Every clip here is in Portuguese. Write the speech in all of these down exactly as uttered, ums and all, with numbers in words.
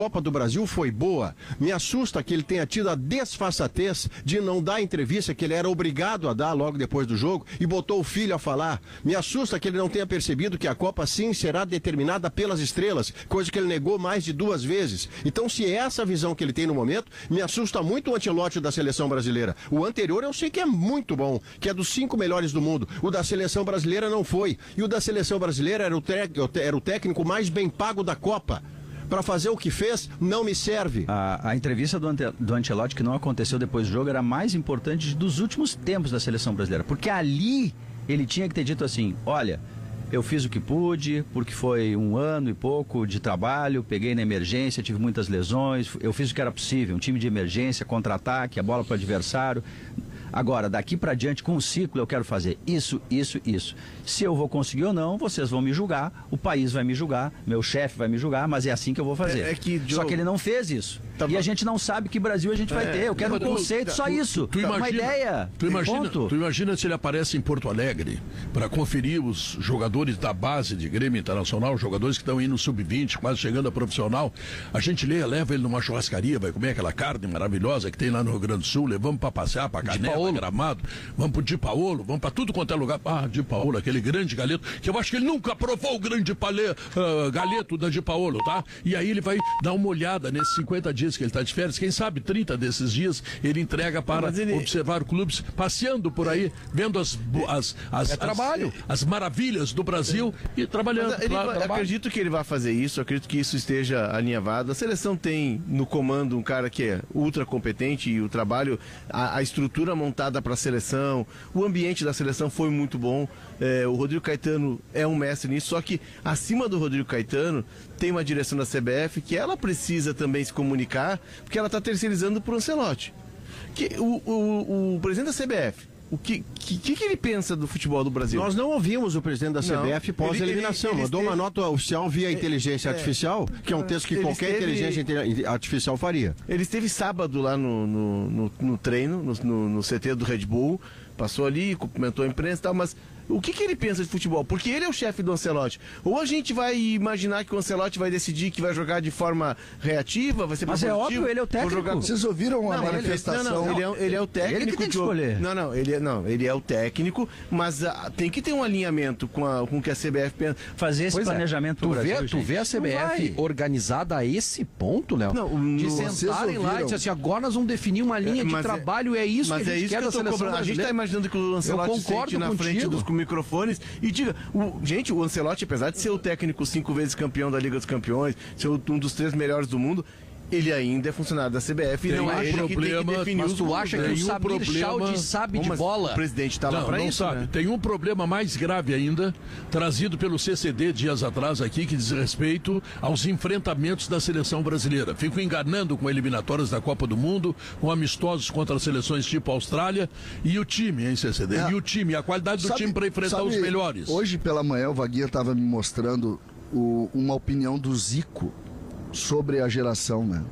Copa do Brasil foi boa. Me assusta que ele tenha tido a desfaçatez de não dar a entrevista que ele era obrigado a dar logo depois do jogo e botou o filho a falar. Me assusta que ele não tenha percebido que a Copa sim será determinada pelas estrelas, coisa que ele negou mais de duas vezes. Então, se é essa a visão que ele tem no momento, me assusta muito o Ancelotti da seleção brasileira. O anterior eu sei que é muito bom, que é dos cinco melhores do mundo. O da seleção brasileira não foi. E o da seleção brasileira era o, era o técnico mais bem pago da Copa. Para fazer o que fez, não me serve. A, a entrevista do, Ante, do Ancelotti, que não aconteceu depois do jogo, era a mais importante dos últimos tempos da seleção brasileira. Porque ali ele tinha que ter dito assim, olha, eu fiz o que pude, porque foi um ano e pouco de trabalho, peguei na emergência, tive muitas lesões, eu fiz o que era possível, um time de emergência, contra-ataque, a bola para o adversário. Agora, daqui para diante, com o ciclo, eu quero fazer isso, isso, isso. Se eu vou conseguir ou não, vocês vão me julgar, o país vai me julgar, meu chefe vai me julgar, mas é assim que eu vou fazer. É, é que, Joe... Só que ele não fez isso. Tá e bom. A gente não sabe que Brasil a gente vai é, ter. Eu quero um conceito, tu, só tu, isso. Tu imagina, uma ideia. Tu imagina, tu imagina se ele aparece em Porto Alegre para conferir os jogadores da base de Grêmio Internacional, jogadores que estão indo no sub vinte, quase chegando a profissional. A gente lê, leva ele numa churrascaria, vai comer aquela carne maravilhosa que tem lá no Rio Grande do Sul, levamos para passear, para Canela, Gramado, vamos pro Di Paolo, vamos para tudo quanto é lugar. Ah, Di Paolo, aquele grande galeto, que eu acho que ele nunca provou o grande palê, uh, galeto da Di Paolo, tá? E aí ele vai dar uma olhada nesses cinquenta dias que ele está de férias, quem sabe trinta desses dias ele entrega para ele... observar clubes, passeando por aí, vendo as as, as, é trabalho. as, as maravilhas do Brasil é. e trabalhando. Ele, lá, acredito que ele vai fazer isso, acredito que isso esteja alinhavado. A seleção tem no comando um cara que é ultra competente e o trabalho, a, a estrutura montada para a seleção, o ambiente da seleção foi muito bom. É, o Rodrigo Caetano é um mestre nisso, só que acima do Rodrigo Caetano tem uma direção da C B F que ela precisa também se comunicar, porque ela está terceirizando para o Ancelotti. Que, o, o, o presidente da C B F, o que, que, que ele pensa do futebol do Brasil? Nós não ouvimos o presidente da C B F pós-eliminação. Mandou uma nota oficial via inteligência é, artificial, que é um texto que qualquer esteve, inteligência artificial faria. Ele esteve sábado lá no, no, no, no treino, no, no, no C T do Red Bull, passou ali, cumprimentou a imprensa e tal, mas o que, que ele pensa de futebol? Porque ele é o chefe do Ancelotti. Ou a gente vai imaginar que o Ancelotti vai decidir que vai jogar de forma reativa, vai ser Mas é óbvio, ele é o técnico. Jogar... Vocês ouviram a não, manifestação? Não, não, ele é, ele é o técnico. Ele que tem que escolher. Não, não, ele é, não, ele é o técnico, mas uh, tem que ter um alinhamento com, a, com o que a C B F pensa. Fazer esse pois planejamento é. do tu Brasil, vê, tu vê a C B F organizada a esse ponto, Léo? Não, de sentarem lá e dizer assim, agora nós vamos definir uma linha é, de trabalho, é, é isso mas que a gente é isso quer que da seleção brasileira. A gente está imaginando que o Ancelotti sente na contigo. frente dos microfones e diga, o, gente, o Ancelotti, apesar de ser o técnico cinco vezes campeão da Liga dos Campeões, ser um dos três melhores do mundo, ele ainda é funcionário da C B F e não é ele problema, que tem que definir mas tu acha que o Samir um Chaldi sabe Bom, de bola? O presidente está lá para isso, sabe. Né? Tem um problema mais grave ainda, trazido pelo C C D dias atrás aqui, que diz respeito aos enfrentamentos da seleção brasileira. Fico enganando com eliminatórias da Copa do Mundo, com amistosos contra seleções tipo Austrália e o time, hein, C C D? É. E o time, a qualidade do sabe, time para enfrentar sabe, os melhores. Hoje pela manhã o Vaguinha estava me mostrando o, uma opinião do Zico sobre a geração, né?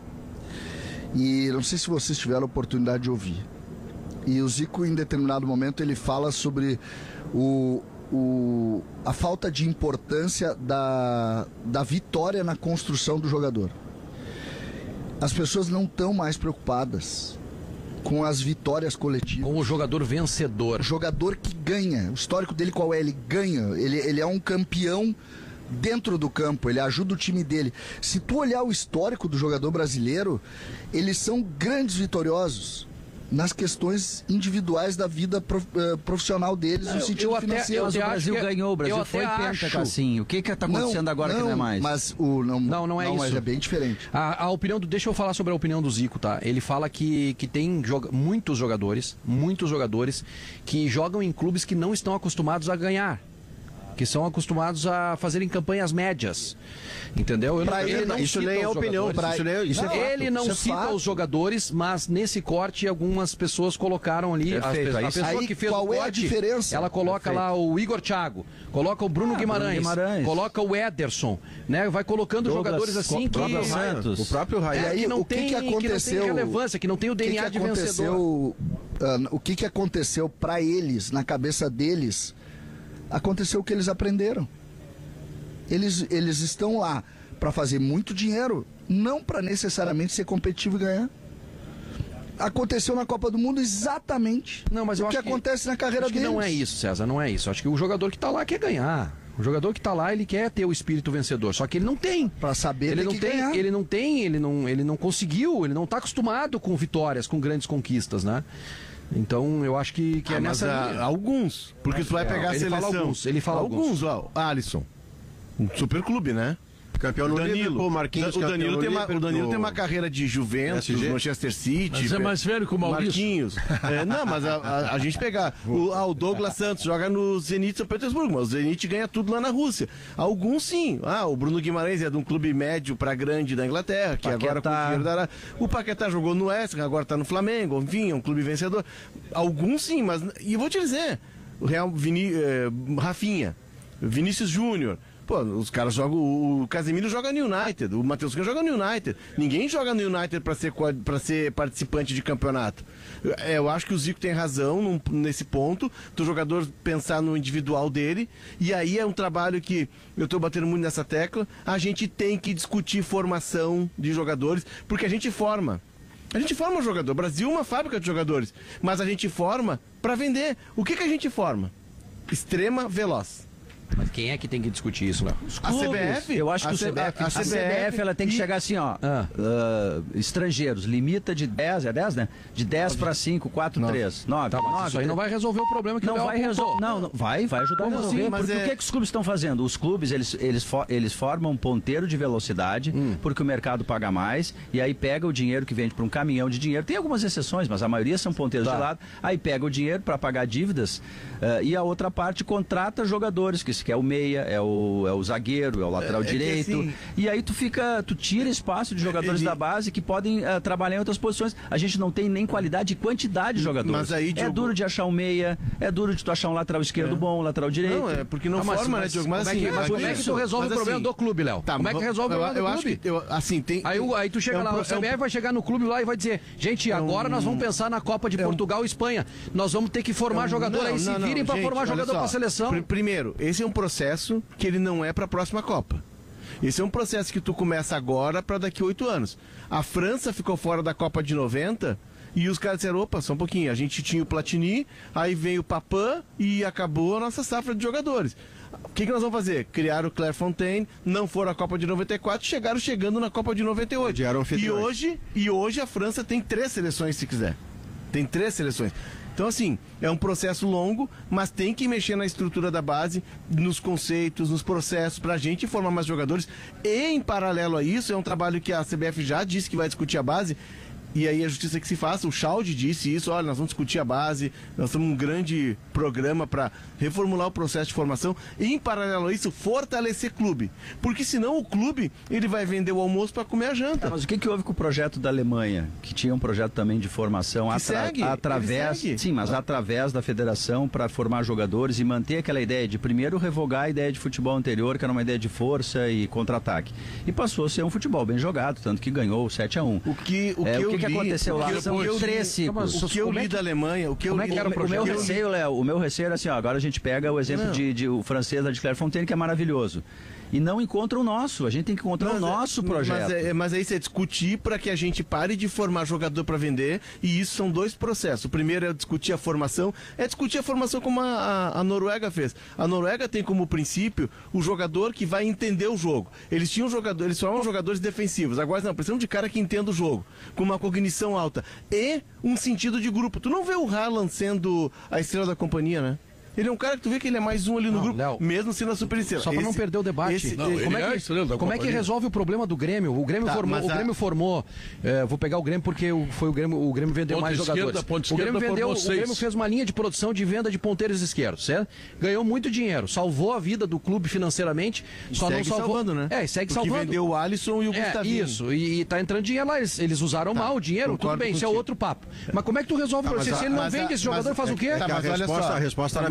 E não sei se vocês tiveram a oportunidade de ouvir. E o Zico, em determinado momento, ele fala sobre o, o, a falta de importância da, da vitória na construção do jogador. As pessoas não estão mais preocupadas com as vitórias coletivas. Com o jogador vencedor. O jogador que ganha. O histórico dele qual é? Ele ganha. Ele, ele é um campeão dentro do campo, ele ajuda o time dele. Se tu olhar o histórico do jogador brasileiro, eles são grandes vitoriosos nas questões individuais da vida prof, uh, profissional deles, não, no sentido eu financeiro. Até, eu mas o Brasil que, ganhou, o Brasil foi penta, assim. O que que tá acontecendo não, agora não, que não é mais? Mas o, não, não, não é não, isso. Mas é bem diferente. A, a opinião do, deixa eu falar sobre a opinião do Zico, tá? Ele fala que, que tem joga, muitos jogadores, muitos jogadores que jogam em clubes que não estão acostumados a ganhar, que são acostumados a fazerem campanhas médias, entendeu? Eu não, ele não isso nem é opinião, pra, isso, nem, isso não, é ele não cita fato. os jogadores, mas nesse corte algumas pessoas colocaram ali, a, a pessoa aí, que fez qual o corte, é a diferença? Ela coloca Perfeito. lá o Igor Thiago, coloca o Bruno, ah, Guimarães, Bruno Guimarães, coloca o Ederson, né? Vai colocando Douglas, jogadores assim que o Santos, o próprio Raio, é, que não tem, que, que aconteceu, que não tem relevância, que não tem o D N A que que de vencedor. Uh, o que que aconteceu para eles, na cabeça deles? Aconteceu o que eles aprenderam. Eles, eles estão lá para fazer muito dinheiro, não para necessariamente ser competitivo e ganhar. Aconteceu na Copa do Mundo exatamente não, mas eu o que acho acontece que, na carreira acho que deles. Não é isso, César, não é isso. Acho que o jogador que está lá quer ganhar. O jogador que está lá, ele quer ter o espírito vencedor, só que ele não tem. Para saber ele tem não que tem, ganhar. ele não tem, ele não, ele não conseguiu, ele não está acostumado com vitórias, com grandes conquistas, né? Então, eu acho que, que ah, é mas nessa há, linha. alguns, porque tu vai pegar a ele seleção. Fala alguns, ele fala alguns. alguns. Ó, Alisson, um super clube, né? Campeão no Danilo, Liverpool, Marquinhos, o Danilo, tem uma, o Danilo no... tem uma carreira de Juventus, P S G. Manchester City. Mas é mais velho que o Maurício. Marquinhos. É, não, mas a, a, a gente pegar. O, ah, o Douglas Santos joga no Zenit de São Petersburgo, mas o Zenit ganha tudo lá na Rússia. Alguns sim. Ah, o Bruno Guimarães é de um clube médio para grande da Inglaterra, que Paquetá. agora com o dinheiro dará. O Paquetá jogou no West Ham, agora tá no Flamengo, enfim, é um clube vencedor. Alguns sim, mas. E eu vou te dizer, o Real Vini, eh, Rafinha, Vinícius Júnior. Pô, os caras jogam. O Casemiro joga no United, o Matheus Cunha joga no United. Ninguém joga no United para ser, pra ser participante de campeonato. Eu, eu acho que o Zico tem razão num, nesse ponto, do jogador pensar no individual dele. E aí é um trabalho que eu estou batendo muito nessa tecla. A gente tem que discutir formação de jogadores, porque a gente forma. A gente forma um jogador. O Brasil é uma fábrica de jogadores, mas a gente forma para vender. O que, que a gente forma? Extrema veloz. Mas quem é que tem que discutir isso, Léo? A C B F? Eu acho que a o C B F, a, a, a C B F ela tem que e... chegar assim, ó. Ah. Uh, estrangeiros, limita de dez, é dez, né? De dez para cinco, quatro, três, nove. Tá, mas isso aí não vai resolver o problema que não o Léo vai apontou. resolver. Não, não, vai, vai ajudar Como a resolver. assim? Mas Porque é- o que, que os clubes estão fazendo? Os clubes, eles, eles, fo- eles formam um ponteiro de velocidade, Hum. porque o mercado paga mais, e aí pega o dinheiro que vende para um caminhão de dinheiro. Tem algumas exceções, mas a maioria são ponteiros Tá. de lado. Aí pega o dinheiro para pagar dívidas, eh, e a outra parte contrata jogadores, que, que é o meia, é o, é o zagueiro, é o lateral É- é que direito. assim- E aí tu fica, tu tira espaço de jogadores Ele- da base que podem eh, trabalhar em outras posições. A gente não tem nem qualidade e quantidade de jogadores. Mas aí, é Diogo- duro de achar um meia, é duro de tu achar um lateral esquerdo bom, um lateral direito. Não, é porque não Ah, mas- forma, né, mas Diogo? Mas como é assim, que- mas como é que tu resolve mas o problema assim- do clube, Léo? Tá, Como é que mas resolve o eu, problema do eu acho clube? que, eu, assim, tem... Aí, o- aí tu chega é um lá, pro- o C B F é um- vai chegar no clube lá e vai dizer, gente, agora nós vamos pensar na Copa de Portugal e Espanha. Nós vamos ter que formar é um- jogador não, aí, se não, não, virem pra gente, formar olha jogador só. pra seleção. Pr- Primeiro, esse é um processo que ele não é para a próxima Copa. Esse é um processo que tu começa agora para daqui a oito anos. A França ficou fora da Copa de noventa e os caras disseram, opa, só um pouquinho, a gente tinha o Platini, aí veio o Papin e acabou a nossa safra de jogadores. O que, que nós vamos fazer? Criaram o Clairefontaine, não foram à Copa de noventa e quatro, chegaram chegando na Copa de noventa e oito. Onde eram E anfitriões. hoje, e hoje a França tem três seleções, se quiser. Tem três seleções. Então, assim, é um processo longo, mas tem que mexer na estrutura da base, nos conceitos, nos processos, para a gente formar mais jogadores. E, em paralelo a isso, é um trabalho que a C B F já disse que vai discutir a base. E aí a justiça que se faça, o Chaldi disse isso, olha, nós vamos discutir a base, nós temos um grande programa para reformular o processo de formação e, em paralelo a isso, fortalecer clube. Porque senão o clube, ele vai vender o almoço para comer a janta. Tá, mas o que, que houve com o projeto da Alemanha, que tinha um projeto também de formação Que atra- segue, ele através, segue. sim, mas através da federação para formar jogadores e manter aquela ideia de primeiro revogar a ideia de futebol anterior, que era uma ideia de força e contra-ataque. E passou a ser um futebol bem jogado, tanto que ganhou sete a um. O que, o É, que o eu que que li, aconteceu o lá? que eu- São o que eu li- três ciclos. O que eu Como é li que- da Alemanha, o que eu como é li... que era o O meu projeto? receio, Léo, o meu receio era assim, ó, agora a gente pega o exemplo Não. de, de o francês da de Clairefontaine, que é maravilhoso. E não encontra o nosso, a gente tem que encontrar o Mas é- nosso projeto. Mas, é, mas aí você discutir para que a gente pare de formar jogador para vender, e isso são dois processos. O primeiro é discutir a formação, é discutir a formação como a, a, a Noruega fez. A Noruega tem como princípio o jogador que vai entender o jogo. Eles tinham jogadores, eles formam jogadores defensivos. Agora não, precisam de cara que entenda o jogo, com uma cognição alta e um sentido de grupo. Tu não vê o Haaland sendo a estrela da companhia, né? Ele é um cara que tu vê que ele é mais um ali no Não, grupo, Léo, mesmo sendo a super estrela. Só para não Esse- perder o debate. esse- Não, como ele é é a que, estrela da como é que companhia. resolve o problema do Grêmio? O Grêmio Tá, formou, mas o a- Grêmio formou é, vou pegar o Grêmio porque o- foi o Grêmio, o Grêmio vendeu Ponta mais esquerda, jogadores. ponta O Grêmio esquerda vendeu, o formou seis. Grêmio fez uma linha de produção de venda de ponteiros esquerdos, certo? Ganhou muito dinheiro, salvou a vida do clube financeiramente, só segue não salvou. salvando, né? É, e segue Porque salvando. vendeu o Alisson e o É, Gustavinho. isso, e, e tá entrando dinheiro lá, eles, eles usaram mal o dinheiro, tudo concordo bem, isso é contigo. outro papo. Mas como é que tu resolve o Tá, mas processo? Se a- ele não mas vende a- esse jogador, mas faz é o quê? que- tá, Que a mas olha resposta- só. a resposta era Mas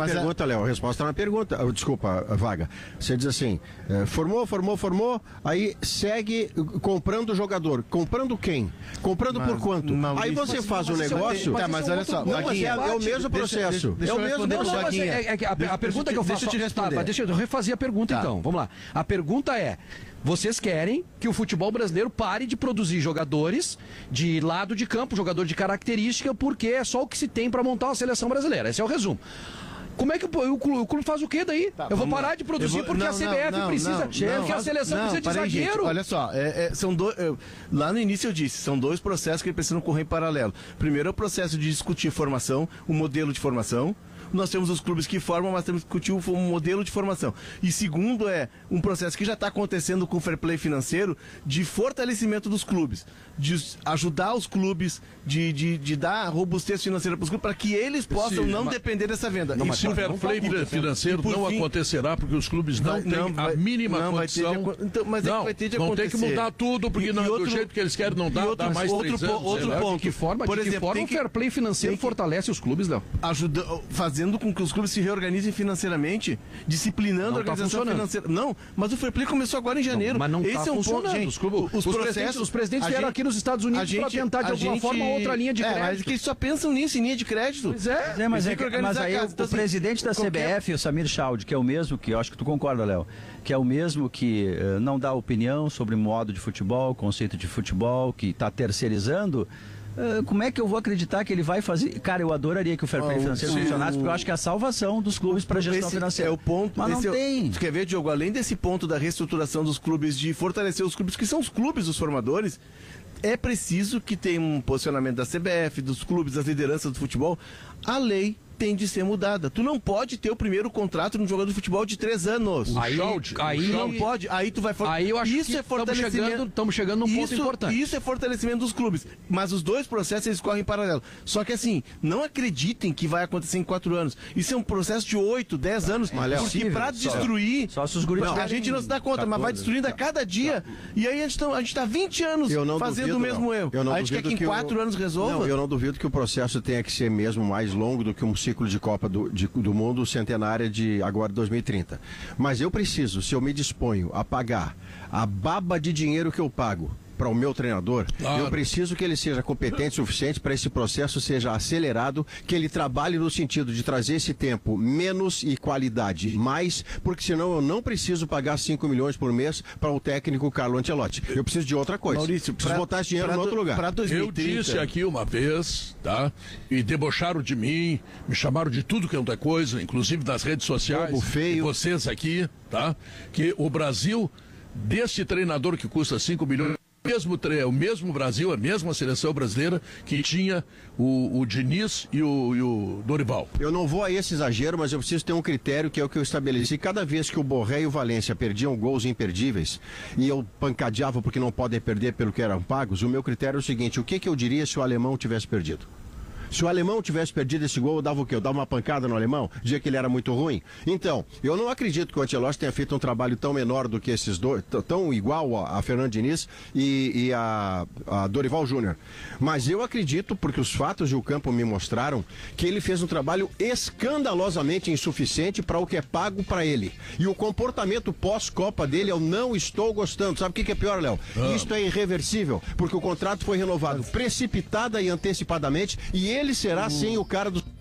na pergunta, a... Léo. A resposta na pergunta. Oh, desculpa, Vaga. Você diz assim, é, formou, formou, formou, aí segue comprando jogador. Comprando quem? Comprando mas, por quanto? Maurício, aí você faz o um negócio... Tá, mas olha só. Não, mas é, é o mesmo processo. Deixa, deixa, deixa é o mesmo processo. É, é, é, a, a pergunta que eu faço... Deixa eu te responder. Tá, deixa eu refazer a pergunta, tá. Então. Vamos lá. A pergunta é... Vocês querem que o futebol brasileiro pare de produzir jogadores de lado de campo, jogador de característica, porque é só o que se tem para montar uma seleção brasileira. Esse é o resumo. Como é que o, o, clube, o clube faz o quê daí? Tá, eu vou parar de produzir vou, porque não, a C B F não, precisa, não, porque não, a seleção não, precisa de parei, zagueiro. Gente, olha só, é, é, são dois, eu, lá no início eu disse, são dois processos que precisam correr em paralelo. Primeiro é o processo de discutir formação, o modelo de formação. Nós temos os clubes que formam, mas temos que discutir um modelo de formação. E segundo é um processo que já está acontecendo com o fair play financeiro de fortalecimento dos clubes, de ajudar os clubes, de, de, de dar robustez financeira para os clubes, para que eles possam Sim, não mas... depender dessa venda. Não, mas o fair play financeiro não fim... acontecerá porque os clubes não vai, têm não, vai, a mínima não condição. Vai ter de, então, mas não, é que vai ter de vão ter que mudar tudo, porque e, não, e outro, do jeito que eles querem não dá, outro, dá mais outro, três anos. Outro ponto. De que forma, Por de exemplo, que forma o fair play financeiro que... fortalece os clubes, Léo? Ajuda, fazendo com que os clubes se reorganizem financeiramente, disciplinando não a organização tá financeira. Não, mas o fair play começou agora em janeiro. Não, mas não Esse tá é um ponto, gente. Os, clubes, os, os presidentes, os presidentes vieram gente, aqui nos Estados Unidos para tentar de alguma gente, forma outra linha de crédito. É, mas que eles só pensam nisso, em linha de crédito. Pois é, é mas, é que, mas aí casa, o, então, o presidente da qualquer... C B F, o Samir Chaud, que é o mesmo que, eu acho que tu concorda, Léo, que é o mesmo que uh, não dá opinião sobre modo de futebol, conceito de futebol, que está terceirizando. Uh, como é que eu vou acreditar que ele vai fazer? Cara, eu adoraria que o fair play oh, financeiro sim, funcionasse, porque eu acho que é a salvação dos clubes para a gestão esse financeira. É o ponto. Mas não é, tem. Tu quer ver, Diogo? Além desse ponto da reestruturação dos clubes, de fortalecer os clubes, que são os clubes dos formadores, é preciso que tenha um posicionamento da C B F, dos clubes, das lideranças do futebol. A lei tem de ser mudada. Tu não pode ter o primeiro contrato no jogador de futebol de três anos. Aí, aí não pode. Aí tu vai. For... Aí eu acho isso que é fortalecimento. Estamos chegando, chegando num ponto isso, importante. Isso é fortalecimento dos clubes. Mas os dois processos eles correm em paralelo. Só que assim, não acreditem que vai acontecer em quatro anos. Isso é um processo de oito, dez anos. Mas, Léo, porque para destruir. Só, só se os guris não, a gente não se dá conta, mas vai destruindo a cada dia. E aí a gente tá, a gente tá vinte anos fazendo duvido, o mesmo não. erro. Eu não a gente quer que em que quatro eu... anos resolva. Não, eu não duvido que o processo tenha que ser mesmo mais longo do que um ciclo de Copa do. De, do mundo centenária de agora dois mil e trinta. Mas eu preciso, se eu me disponho a pagar a baba de dinheiro que eu pago para o meu treinador, claro. Eu preciso que ele seja competente o suficiente para esse processo seja acelerado, que ele trabalhe no sentido de trazer esse tempo menos e qualidade mais, porque senão eu não preciso pagar cinco milhões por mês para o técnico Carlo Ancelotti. Eu preciso de outra coisa. Maurício, preciso pra, botar esse dinheiro em outro lugar. Pra dois mil e trinta. Eu disse aqui uma vez, tá? E debocharam de mim, me chamaram de tudo que é outra coisa, inclusive nas redes sociais. Como feio. Vocês aqui, tá? Que o Brasil, desse treinador que custa cinco milhões, mesmo, o mesmo Brasil, a mesma seleção brasileira que tinha o, o Diniz e o, e o Dorival. Eu não vou a esse exagero, mas eu preciso ter um critério que é o que eu estabeleci. Cada vez que o Borré e o Valência perdiam gols imperdíveis e eu pancadeava porque não podem perder pelo que eram pagos, o meu critério é o seguinte: o que, que eu diria se o alemão tivesse perdido? Se o alemão tivesse perdido esse gol, eu dava o quê? Eu dava uma pancada no alemão? Dizia que ele era muito ruim? Então, eu não acredito que o Ancelotti tenha feito um trabalho tão menor do que esses dois, tão igual a, a Fernando Diniz e, e a, a Dorival Júnior. Mas eu acredito, porque os fatos do campo me mostraram, que ele fez um trabalho escandalosamente insuficiente para o que é pago para ele. E o comportamento pós-Copa dele eu não estou gostando. Sabe o que, que é pior, Léo? Ah. Isto é irreversível, porque o contrato foi renovado precipitada e antecipadamente e ele será sim o cara do...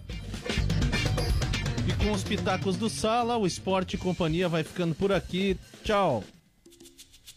E com os pitacos do Sala, o Esporte e Companhia vai ficando por aqui. Tchau.